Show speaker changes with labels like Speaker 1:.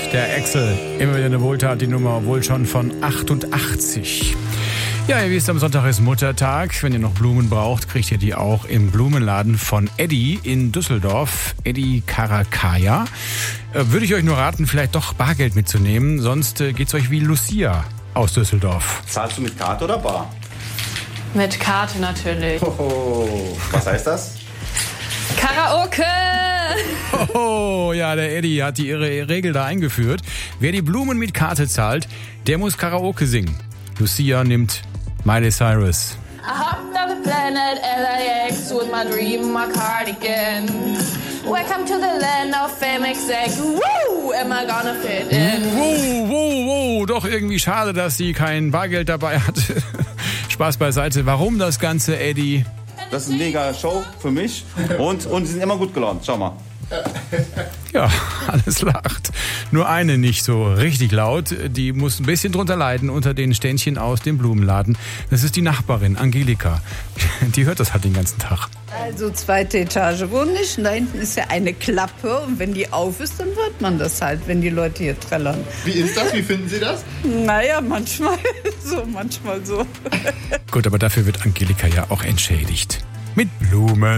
Speaker 1: Der Axel, immer wieder eine Wohltat, die Nummer wohl schon von 88. Ja, ihr wisst, am Sonntag ist Muttertag. Wenn ihr noch Blumen braucht, kriegt ihr die auch im Blumenladen von Eddy in Düsseldorf. Eddy Karakaya. Würde ich euch nur raten, vielleicht doch Bargeld mitzunehmen, sonst geht's euch wie Lucia aus Düsseldorf.
Speaker 2: Zahlst du mit Karte oder bar?
Speaker 3: Mit Karte natürlich.
Speaker 2: Hoho. Was heißt das?
Speaker 3: Karaoke!
Speaker 1: Oh, ja, der Eddy hat die ihre Regel da eingeführt. Wer die Blumen mit Karte zahlt, der muss Karaoke singen. Lucia nimmt Miley Cyrus.
Speaker 3: I hopped on the planet LAX with my dream, my cardigan. Welcome to the land of fame exec. Woo! Am I gonna fit in?
Speaker 1: Wow, doch irgendwie schade, dass sie kein Bargeld dabei hat. Spaß beiseite. Warum das Ganze, Eddy?
Speaker 2: Das ist eine mega Show für mich und sie sind immer gut gelaunt. Schau mal.
Speaker 1: Ja, alles lacht. Nur eine nicht so richtig laut. Die muss ein bisschen drunter leiden unter den Ständchen aus dem Blumenladen. Das ist die Nachbarin, Angelika. Die hört das halt den ganzen Tag.
Speaker 4: Also 2. Etage wohne ich und da hinten ist ja eine Klappe und wenn die auf ist, dann hört man das halt, wenn die Leute hier trällern.
Speaker 5: Wie ist das? Wie finden Sie das?
Speaker 4: Naja, manchmal so, manchmal so.
Speaker 1: Gut, aber dafür wird Angelika ja auch entschädigt. Mit Blumen.